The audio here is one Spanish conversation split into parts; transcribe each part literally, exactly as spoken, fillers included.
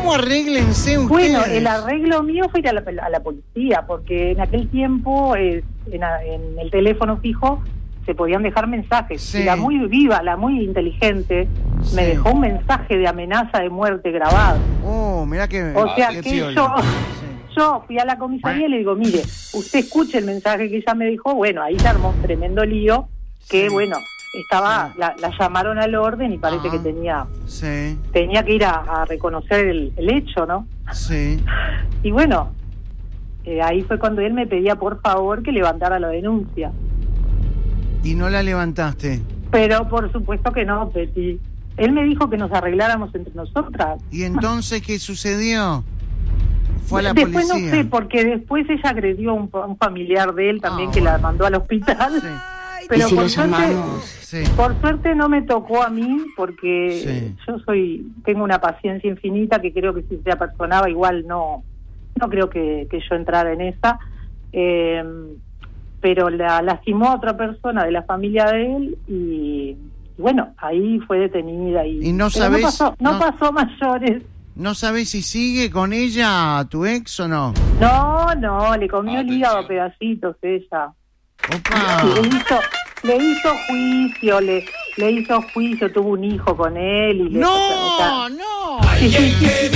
¿Cómo arréglense ustedes? Bueno, el arreglo mío fue ir a la, a la policía, porque en aquel tiempo eh, en, en el teléfono fijo se podían dejar mensajes. Sí. Y la muy viva, la muy inteligente, Sí. me dejó un mensaje de amenaza de muerte grabado. Oh, mirá que... O sea qué que piola. yo, Sí. yo fui a la comisaría y le digo, mire, usted escuche el mensaje que ella me dejó. Bueno, ahí se armó un tremendo lío, que Sí. bueno, estaba, Sí. la, la llamaron al orden y parece Ajá. que tenía Sí, tenía que ir a, a reconocer el, el hecho, ¿no? sí. Y bueno, eh, ahí fue cuando él me pedía por favor que levantara la denuncia. Y no la levantaste. Pero por supuesto que no, Peti. Él me dijo que nos arregláramos entre nosotras. ¿Y entonces qué sucedió? Fue a la Después policía. no sé, porque después ella agredió a un, a un familiar de él también, Ah, que bueno. la mandó al hospital. Sí. Pero ¿Y si por lo suerte, llamamos? Sí. por suerte no me tocó a mí, porque Sí. yo soy tengo una paciencia infinita que creo que si se apersonaba igual no no creo que, que yo entrara en esa. Eh, pero la lastimó a otra persona de la familia de él y, y bueno, ahí fue detenida. Y, ¿Y no pero sabés- No pasó, no no- pasó mayores. ¿No sabés si sigue con ella tu ex o no? No, no, le comió el hígado a pedacitos ella. Opa. Le hizo, le hizo juicio, le, le hizo juicio, tuvo un hijo con él y le, ¡No! o sea, ¡No! sí, sí, sí.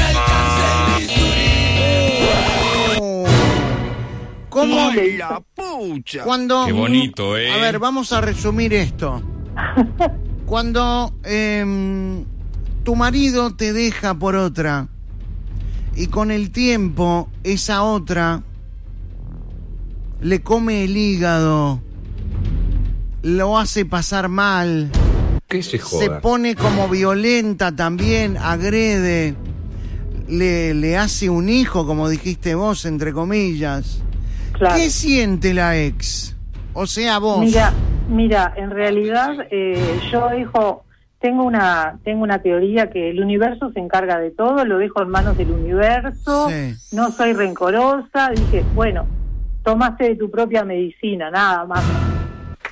Oh. ¿Cómo? Sí, le hizo. La pucha. Cuando... Qué bonito, ¿eh? A ver, vamos a resumir esto. Cuando em, tu marido te deja por otra y con el tiempo esa otra le come el hígado, lo hace pasar mal, ¿Qué se se joda? pone como violenta también, agrede, le, le hace un hijo, como dijiste vos, entre comillas. Claro. ¿Qué siente la ex? O sea, vos. Mira, mira, en realidad eh, yo dejo, tengo una, tengo una teoría que el universo se encarga de todo, lo dejo en manos del universo, Sí. no soy rencorosa, dije, bueno, tomaste de tu propia medicina, nada más.